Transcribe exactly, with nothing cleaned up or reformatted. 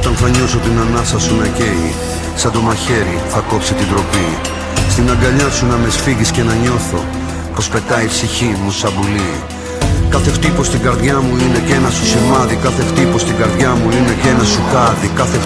Όταν θα νιώσω την ανάσα σου να καίει, σαν το μαχαίρι θα κόψει την τροπή. Στην αγκαλιά σου να με σφίγγεις και να νιώθω πως πετάει η ψυχή μου σαν πουλί. Κάθε χτύπο στην καρδιά μου είναι και ένα σου σημάδι. Κάθε χτύπο στην καρδιά μου είναι και ένα σου κάδι. Κάθε